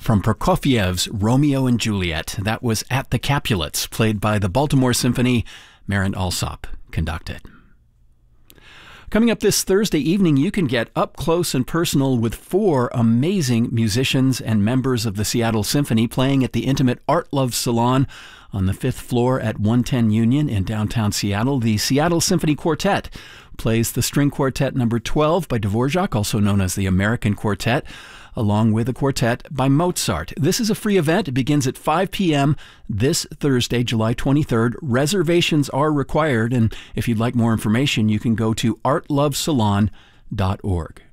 from Prokofiev's Romeo and Juliet. That was At the Capulets, played by the Baltimore Symphony. Marin Alsop conducted. Coming up this Thursday evening, you can get up close and personal with 4 amazing musicians and members of the Seattle Symphony playing at the intimate Art Love Salon on the 5th floor at 110 Union in downtown Seattle. The Seattle Symphony Quartet plays the String Quartet number 12 by Dvorak, also known as the American Quartet, along with a quartet by Mozart. This is a free event. It begins at 5 p.m. this Thursday, July 23rd. Reservations are required, and if you'd like more information, you can go to artlovesalon.org.